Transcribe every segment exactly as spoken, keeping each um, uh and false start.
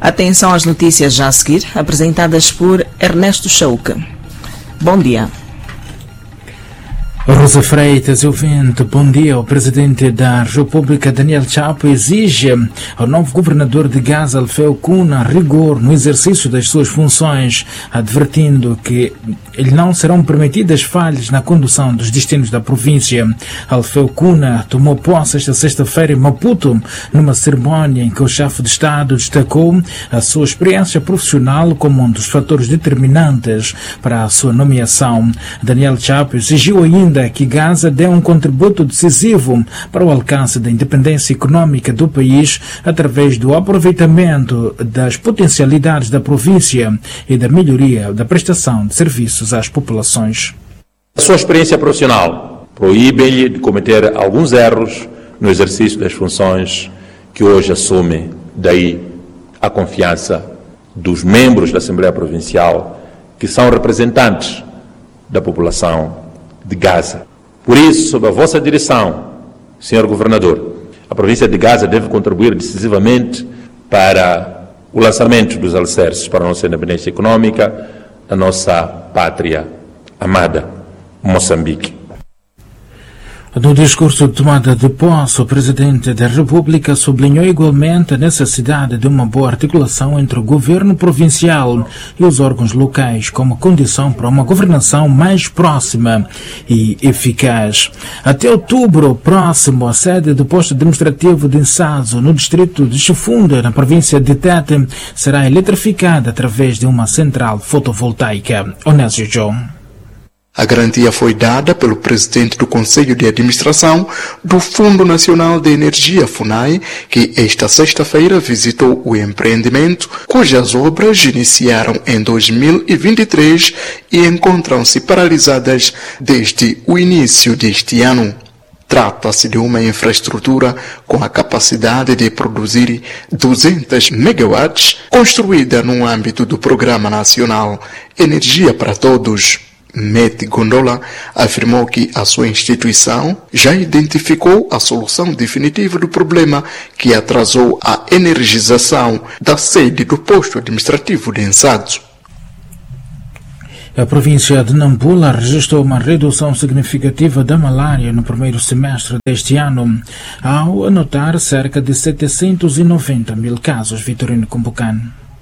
Atenção às notícias já a seguir, apresentadas por Ernesto Chauca. Bom dia. Rosa Freitas, ouvinte, bom dia. O presidente da República, Daniel Chapo, exige ao novo governador de Gaza, Alfeu Kuna, rigor no exercício das suas funções, advertindo que não serão permitidas falhas na condução dos destinos da província. Alfeu Kuna tomou posse esta sexta-feira em Maputo, numa cerimónia em que o chefe de Estado destacou a sua experiência profissional como um dos fatores determinantes para a sua nomeação. Daniel Chapo exigiu ainda que Gaza dê um contributo decisivo para o alcance da independência econômica do país através do aproveitamento das potencialidades da província e da melhoria da prestação de serviços às populações. A sua experiência profissional proíbe-lhe de cometer alguns erros no exercício das funções que hoje assume, daí a confiança dos membros da Assembleia Provincial, que são representantes da população de Gaza. Por isso, sob a vossa direção, senhor Governador, a província de Gaza deve contribuir decisivamente para o lançamento dos alicerces para a nossa independência econômica, a nossa pátria amada, Moçambique. No discurso de tomada de posse, o Presidente da República sublinhou igualmente a necessidade de uma boa articulação entre o governo provincial e os órgãos locais como condição para uma governação mais próxima e eficaz. Até outubro próximo, a sede do posto administrativo de Insazo, no distrito de Chifunda, na província de Tete, será eletrificada através de uma central fotovoltaica. Onésio João. A garantia foi dada pelo presidente do Conselho de Administração do Fundo Nacional de Energia, FUNAI, que esta sexta-feira visitou o empreendimento, cujas obras iniciaram em dois mil e vinte e três e encontram-se paralisadas desde o início deste ano. Trata-se de uma infraestrutura com a capacidade de produzir duzentos megawatts, construída no âmbito do Programa Nacional Energia para Todos. Mete Gondola afirmou que a sua instituição já identificou a solução definitiva do problema que atrasou a energização da sede do posto administrativo de Insazo. A província de Nampula registrou uma redução significativa da malária no primeiro semestre deste ano, ao anotar cerca de setecentos e noventa mil casos. Vitorino Kumbukan.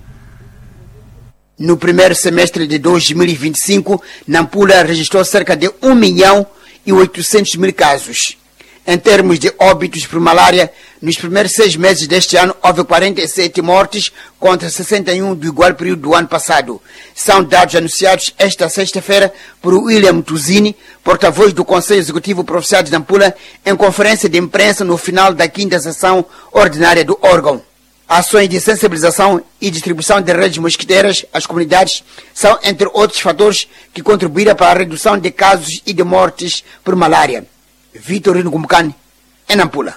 No primeiro semestre de dois mil e vinte e cinco, Nampula registrou cerca de um milhão e oitocentos mil casos. Em termos de óbitos por malária, nos primeiros seis meses deste ano houve quarenta e sete mortes contra sessenta e um do igual período do ano passado. São dados anunciados esta sexta-feira por William Tuzini, porta-voz do Conselho Executivo Provincial de Nampula, em conferência de imprensa no final da quinta sessão ordinária do órgão. Ações de sensibilização e distribuição de redes mosquiteiras às comunidades são, entre outros fatores, que contribuíram para a redução de casos e de mortes por malária. Vitorino Kumbukan, em Nampula.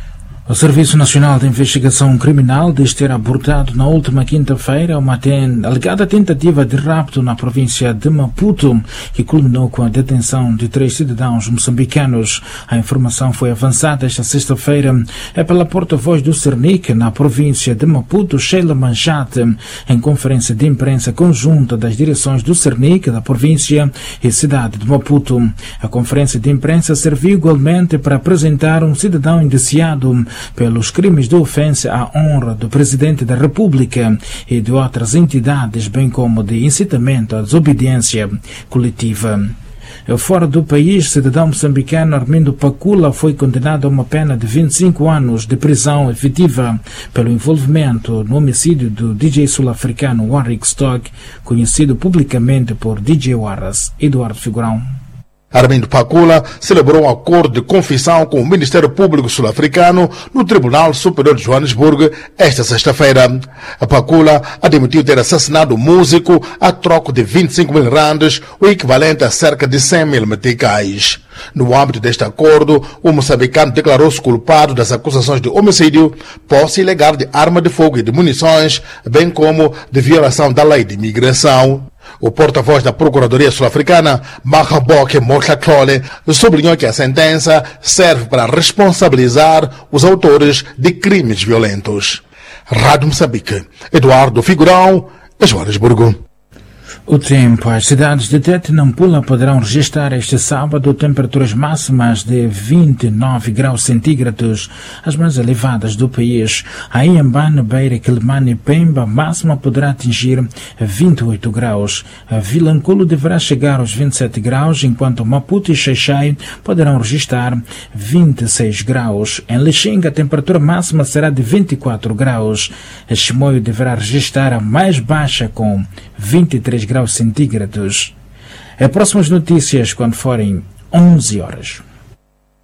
O Serviço Nacional de Investigação Criminal diz ter abortado na última quinta-feira uma ten... alegada tentativa de rapto na província de Maputo, que culminou com a detenção de três cidadãos moçambicanos. A informação foi avançada esta sexta-feira é pela porta-voz do Cernic na província de Maputo, Sheila Manchate, em conferência de imprensa conjunta das direções do Cernic, da província e cidade de Maputo. A conferência de imprensa serviu igualmente para apresentar um cidadão indiciado pelos crimes de ofensa à honra do Presidente da República e de outras entidades, bem como de incitamento à desobediência coletiva. Fora do país, cidadão moçambicano Armindo Pacula foi condenado a uma pena de vinte e cinco anos de prisão efetiva pelo envolvimento no homicídio do D J sul-africano Warwick Stock, conhecido publicamente por D J Warras. Eduardo Figurão. Armindo Pacula celebrou um acordo de confissão com o Ministério Público Sul-Africano no Tribunal Superior de Joanesburgo esta sexta-feira. Pacula admitiu ter assassinado o músico a troco de vinte e cinco mil randes, o equivalente a cerca de cem mil meticais. No âmbito deste acordo, o moçambicano declarou-se culpado das acusações de homicídio, posse ilegal de arma de fogo e de munições, bem como de violação da lei de imigração. O porta-voz da Procuradoria Sul-Africana, Mahabok Motlatlole, sublinhou que a sentença serve para responsabilizar os autores de crimes violentos. Rádio Moçambique, Eduardo Figurão, Joanesburgo. O tempo. As cidades de Tete e Nampula poderão registrar este sábado temperaturas máximas de vinte e nove graus centígrados, as mais elevadas do país. A Inhambane, Beira, Quelimane e Pemba, a máxima poderá atingir vinte e oito graus. A Vilanculo deverá chegar aos vinte e sete graus, enquanto Maputo e Xaixai poderão registrar vinte e seis graus. Em Lixinga, a temperatura máxima será de vinte e quatro graus. A Chimoio deverá registrar a mais baixa com vinte e três graus centígrados. As próximas notícias quando forem onze horas.